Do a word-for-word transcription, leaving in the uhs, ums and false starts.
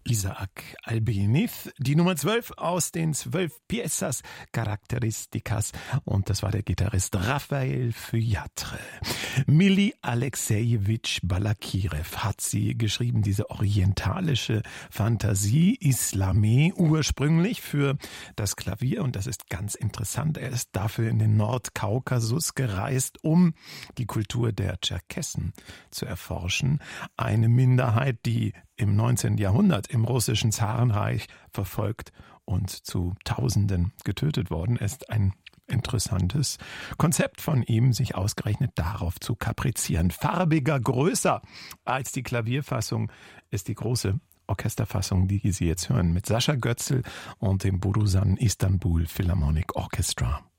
Isaac Albéniz, die Nummer zwölf aus den zwölf Piezas Características, und das war der Gitarrist Rafael Feuillatre. Mili Alexejewitsch Balakirev hat sie geschrieben, diese orientalische Fantasie, Islamé, ursprünglich für das Klavier, und das ist ganz interessant. Er ist dafür in den Nordkaukasus gereist, um die Kultur der Tscherkessen zu erforschen, eine Minderheit, die im neunzehnten Jahrhundert im russischen Zarenreich verfolgt und zu Tausenden getötet worden ist. Ein interessantes Konzept von ihm, sich ausgerechnet darauf zu kaprizieren. Farbiger, größer als die Klavierfassung ist die große Orchesterfassung, die Sie jetzt hören, mit Sascha Götzl und dem Borusan Istanbul Philharmonic Orchestra.